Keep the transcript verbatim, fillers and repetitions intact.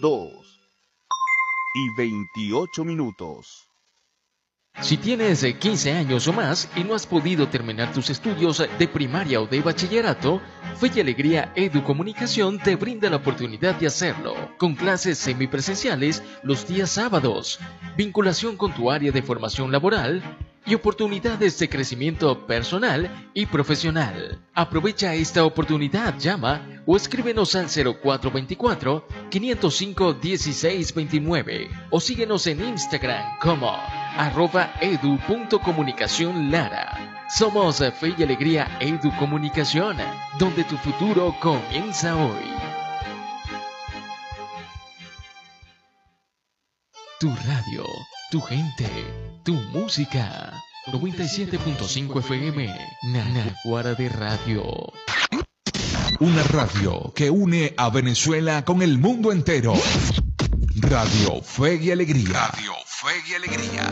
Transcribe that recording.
dos y veintiocho minutos. Si tienes quince años o más y no has podido terminar tus estudios de primaria o de bachillerato, Fe y Alegría Educomunicación te brinda la oportunidad de hacerlo, con clases semipresenciales los días sábados, vinculación con tu área de formación laboral y oportunidades de crecimiento personal y profesional. Aprovecha esta oportunidad, llama o escríbenos al cero cuatro veinticuatro, quinientos cinco, dieciséis veintinueve o síguenos en Instagram como arroba edu.comunicación lara. Somos Fe y Alegría Educomunicación, donde tu futuro comienza hoy. Tu radio, tu gente, tu música. noventa y siete punto cinco F M, Naguará de Radio. Una radio que une a Venezuela con el mundo entero. Radio Fe y Alegría. Radio Fe y Alegría.